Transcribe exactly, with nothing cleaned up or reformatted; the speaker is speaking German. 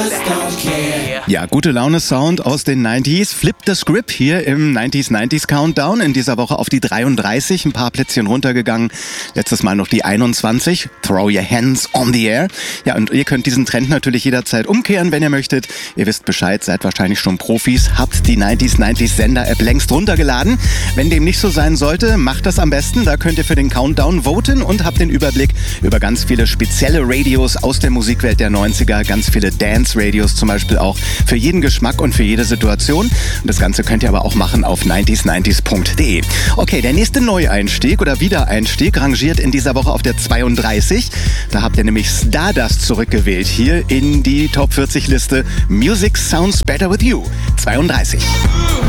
Ja, gute Laune-Sound aus den neunziger. Flip the Script hier im neunziger neunziger Countdown. In dieser Woche auf die dreiunddreißig, ein paar Plätzchen runtergegangen. Letztes Mal noch die einundzwanzig. Throw your hands on the air. Ja, und ihr könnt diesen Trend natürlich jederzeit umkehren, wenn ihr möchtet. Ihr wisst Bescheid, seid wahrscheinlich schon Profis, habt die neunziger neunziger Sender-App längst runtergeladen. Wenn dem nicht so sein sollte, macht das am besten. Da könnt ihr für den Countdown voten und habt den Überblick über ganz viele spezielle Radios aus der Musikwelt der neunziger. Ganz viele Dance-Radios zum Beispiel auch für jeden Geschmack und für jede Situation. Und das Ganze könnt ihr aber auch machen auf neunzig neunzig punkt de. Okay, der nächste Neueinstieg oder Wiedereinstieg rangiert in dieser Woche auf der zweiunddreißig. Da habt ihr nämlich Stardust zurückgewählt hier in die Top vierzig Liste Music Sounds Better With You. zweiunddreißig.